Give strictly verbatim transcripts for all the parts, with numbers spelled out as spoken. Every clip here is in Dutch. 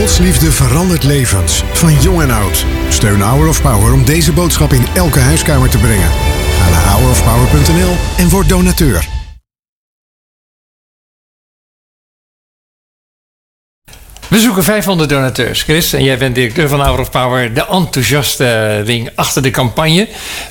Gods liefde verandert levens, van jong en oud. Steun Hour of Power om deze boodschap in elke huiskamer te brengen. Ga naar hour of power punt n l en word donateur. We zoeken vijfhonderd donateurs. Chris, en jij bent directeur van Hour of Power, de enthousiaste ring achter de campagne.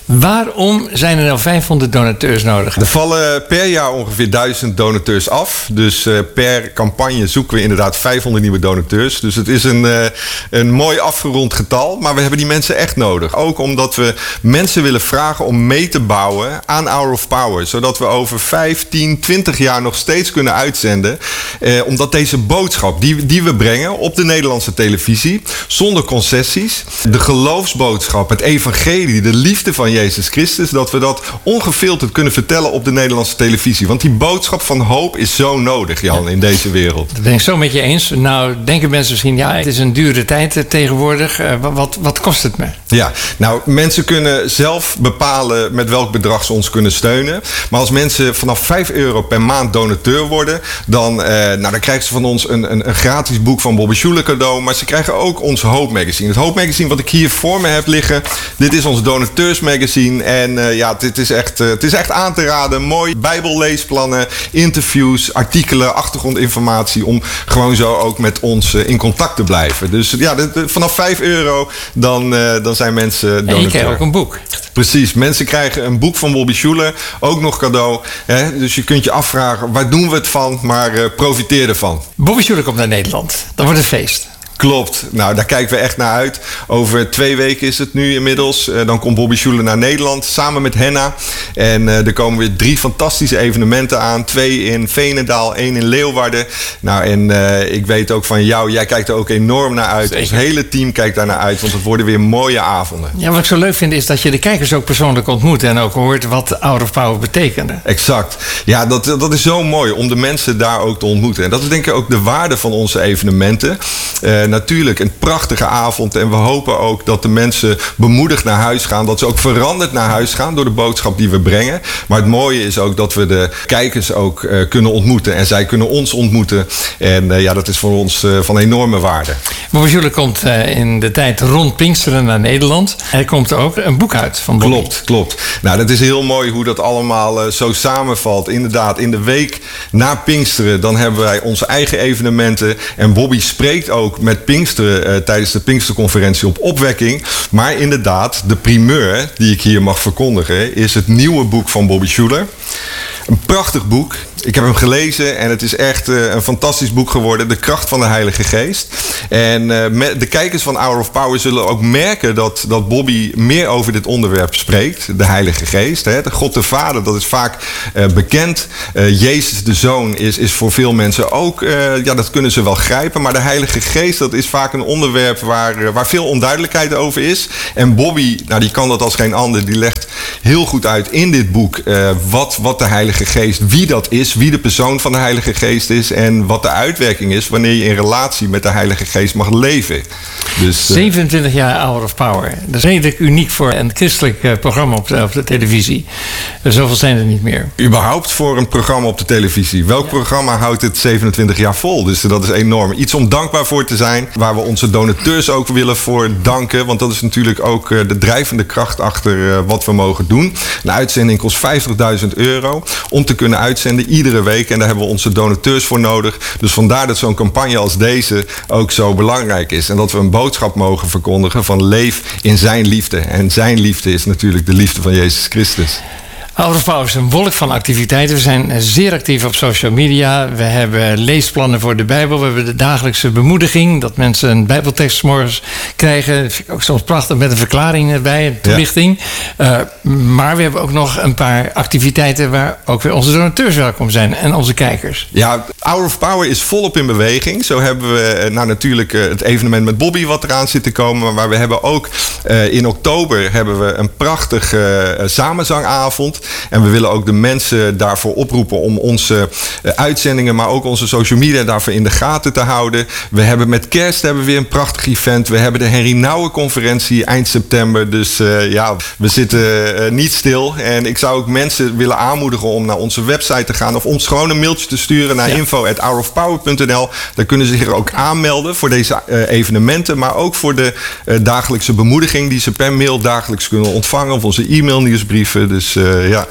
Waarom zijn er nou vijfhonderd donateurs nodig? Er vallen per jaar ongeveer duizend donateurs af. Dus uh, per campagne zoeken we inderdaad vijfhonderd nieuwe donateurs. Dus het is een, uh, een mooi afgerond getal. Maar we hebben die mensen echt nodig. Ook omdat we mensen willen vragen om mee te bouwen aan Hour of Power. Zodat we over vijf, tien, twintig jaar nog steeds kunnen uitzenden. Uh, omdat deze boodschap die, die we brengen op de Nederlandse televisie, zonder concessies, de geloofsboodschap, het evangelie, de liefde van Jezus Christus, dat we dat ongefilterd kunnen vertellen op de Nederlandse televisie. Want die boodschap van hoop is zo nodig, Jan, in deze wereld. Dat ben ik zo met je eens. Nou, denken mensen misschien, ja, het is een dure tijd tegenwoordig. Uh, wat, wat kost het me? Ja, nou, mensen kunnen zelf bepalen met welk bedrag ze ons kunnen steunen. Maar als mensen vanaf vijf euro per maand donateur worden, dan, uh, nou, dan krijgen ze van ons een, een, een gratis boek van Bobby Schuller cadeau. Maar ze krijgen ook ons Hoop Magazine. Het Hoop Magazine wat ik hier voor me heb liggen. Dit is ons donateursmagazine. En uh, ja, dit is echt, uh, het is echt aan te raden. Mooi bijbelleesplannen, interviews, artikelen, achtergrondinformatie. Om gewoon zo ook met ons uh, in contact te blijven. Dus ja, de, de, vanaf vijf euro dan, uh, dan zijn mensen donateur. En je krijgt ook een boek. Precies. Mensen krijgen een boek van Bobby Schuller. Ook nog cadeau. Hè? Dus je kunt je afvragen, waar doen we het van? Maar uh, profiteer ervan. Bobby Schuller komt naar Nederland. Dan wordt het feest. Klopt. Nou, daar kijken we echt naar uit. Over twee weken is het nu inmiddels. Uh, dan komt Bobby Schuller naar Nederland samen met Henna. En uh, er komen weer drie fantastische evenementen aan. Twee in Veenendaal, één in Leeuwarden. Nou, en uh, ik weet ook van jou, jij kijkt er ook enorm naar uit. Zeker. Ons hele team kijkt daar naar uit, want het worden weer mooie avonden. Ja, wat ik zo leuk vind is dat je de kijkers ook persoonlijk ontmoet en ook hoort wat Hour of Power betekende. Exact. Ja, dat, dat is zo mooi om de mensen daar ook te ontmoeten. En dat is denk ik ook de waarde van onze evenementen. Uh, Natuurlijk een prachtige avond en we hopen ook dat de mensen bemoedigd naar huis gaan. Dat ze ook veranderd naar huis gaan door de boodschap die we brengen. Maar het mooie is ook dat we de kijkers ook uh, kunnen ontmoeten. En zij kunnen ons ontmoeten. En uh, ja, dat is voor ons uh, van enorme waarde. Bobby Schuller komt uh, in de tijd rond Pinksteren naar Nederland. Er komt ook een boek uit van Bobby. Klopt, klopt. Nou, dat is heel mooi hoe dat allemaal uh, zo samenvalt. Inderdaad, in de week na Pinksteren dan hebben wij onze eigen evenementen. En Bobby spreekt ook met Pinksteren uh, tijdens de Pinksterconferentie op Opwekking. Maar inderdaad, de primeur die ik hier mag verkondigen is het nieuwe boek van Bobby Schuller. Een prachtig boek. Ik heb hem gelezen en het is echt uh, een fantastisch boek geworden. De kracht van de Heilige Geest. En uh, met de kijkers van Hour of Power zullen ook merken dat, dat Bobby meer over dit onderwerp spreekt. De Heilige Geest. Hè. De God de Vader, dat is vaak uh, bekend. Uh, Jezus de Zoon is, is voor veel mensen ook, uh, ja, dat kunnen ze wel grijpen. Maar de Heilige Geest, dat is vaak een onderwerp waar, uh, waar veel onduidelijkheid over is. En Bobby, nou, die kan dat als geen ander. Die legt heel goed uit in dit boek uh, wat, wat de Heilige Geest, wie dat is. Wie de persoon van de Heilige Geest is en wat de uitwerking is wanneer je in relatie met de Heilige Geest mag leven. Dus, uh... zevenentwintig jaar Hour of Power. Dat is redelijk uniek voor een christelijk uh, programma op de, op de televisie. Uh, zoveel zijn er niet meer. Überhaupt voor een programma op de televisie. Welk ja. programma houdt het zevenentwintig jaar vol? Dus uh, dat is enorm. Iets om dankbaar voor te zijn. Waar we onze donateurs ook willen voor danken. Want dat is natuurlijk ook uh, de drijvende kracht achter uh, wat we mogen doen. Een uitzending kost vijftigduizend euro om te kunnen uitzenden. Iedere week. En daar hebben we onze donateurs voor nodig. Dus vandaar dat zo'n campagne als deze ook zo belangrijk is. En dat we een boodschap mogen verkondigen van leef in zijn liefde. En zijn liefde is natuurlijk de liefde van Jezus Christus. Hour of Power is een wolk van activiteiten. We zijn zeer actief op social media. We hebben leesplannen voor de Bijbel. We hebben de dagelijkse bemoediging. Dat mensen een Bijbeltekst 's morgens krijgen. Dat vind ik ook soms prachtig met een verklaring erbij. Een toelichting. Ja. Uh, maar we hebben ook nog een paar activiteiten waar ook weer onze donateurs welkom zijn. En onze kijkers. Ja, Hour of Power is volop in beweging. Zo hebben we nou natuurlijk het evenement met Bobby wat eraan zit te komen. Maar we hebben ook uh, in oktober hebben we een prachtige uh, samenzangavond. toekomst. En we willen ook de mensen daarvoor oproepen om onze uh, uitzendingen, maar ook onze social media daarvoor in de gaten te houden. We hebben met kerst hebben we weer een prachtig event. We hebben de Henry Nouwen conferentie eind september. Dus uh, ja, we zitten uh, niet stil. En ik zou ook mensen willen aanmoedigen om naar onze website te gaan of ons gewoon een mailtje te sturen naar ja. info at hour of power punt n l. Daar kunnen ze zich ook aanmelden voor deze uh, evenementen, maar ook voor de uh, dagelijkse bemoediging die ze per mail dagelijks kunnen ontvangen of onze e-mail nieuwsbrieven. Dus uh, ja.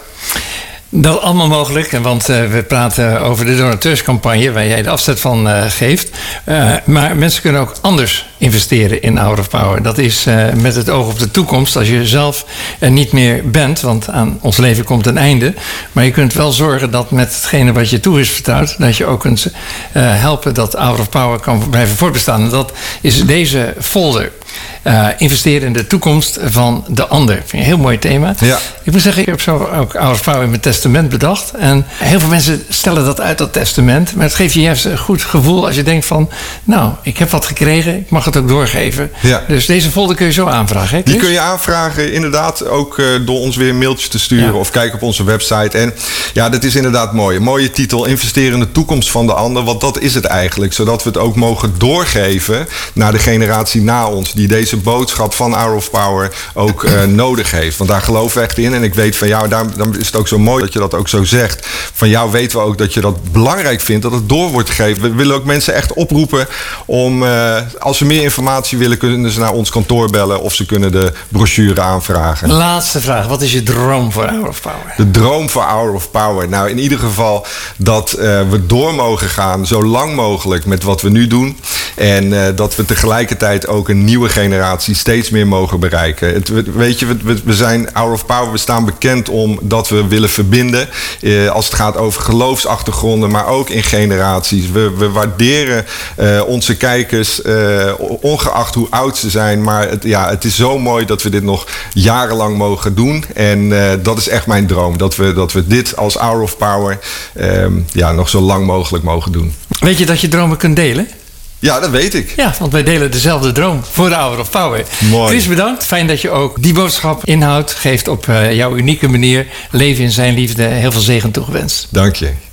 Dat allemaal mogelijk, want uh, we praten over de donateurscampagne waar jij de afzet van uh, geeft. Uh, maar mensen kunnen ook anders investeren in Hour of Power. Dat is uh, met het oog op de toekomst. Als je zelf er niet meer bent, want aan ons leven komt een einde. Maar je kunt wel zorgen dat met hetgene wat je toe is vertrouwd, dat je ook kunt uh, helpen dat Hour of Power kan blijven voortbestaan. En dat is deze folder. Uh, investeren in de toekomst van de ander. Vind je een heel mooi thema. Ja. Ik moet zeggen, ik heb zo ook Hour of Power in mijn testament bedacht. En heel veel mensen stellen dat uit, dat testament. Maar het geeft je juist een goed gevoel als je denkt van, nou, ik heb wat gekregen, ik mag het ook doorgeven. Ja. Dus deze folder kun je zo aanvragen. Hè, Die kun je aanvragen, inderdaad, ook uh, door ons weer een mailtje te sturen ja. of kijk op onze website. En ja, dat is inderdaad mooi. Een mooie titel, investeren in de toekomst van de ander. Want dat is het eigenlijk. Zodat we het ook mogen doorgeven naar de generatie na ons, die deze boodschap van Hour of Power ook uh, nodig heeft. Want daar geloven we echt in. En ik weet van jou, daarom is het ook zo mooi dat je dat ook zo zegt. Van jou weten we ook dat je dat belangrijk vindt, dat het door wordt gegeven. We willen ook mensen echt oproepen om, uh, als ze meer informatie willen, kunnen ze naar ons kantoor bellen of ze kunnen de brochure aanvragen. Laatste vraag. Wat is je droom voor Hour of Power? De droom voor Hour of Power? Nou, in ieder geval dat uh, we door mogen gaan zo lang mogelijk met wat we nu doen. En uh, dat we tegelijkertijd ook een nieuwe generatie steeds meer mogen bereiken. Het, weet je, we, we zijn Hour of Power, we staan bekend om dat we willen verbinden. Uh, als het gaat over geloofsachtergronden, maar ook in generaties. We, we waarderen uh, onze kijkers, uh, ongeacht hoe oud ze zijn. Maar het, ja, het is zo mooi dat we dit nog jarenlang mogen doen. En uh, dat is echt mijn droom. Dat we, dat we dit als Hour of Power um, ja, nog zo lang mogelijk mogen doen. Weet je dat je dromen kunt delen? Ja, dat weet ik. Ja, want wij delen dezelfde droom voor de Hour of Power. Mooi. Chris, bedankt. Fijn dat je ook die boodschap inhoud geeft op uh, jouw unieke manier. Leven in zijn liefde. Heel veel zegen toegewenst. Dank je.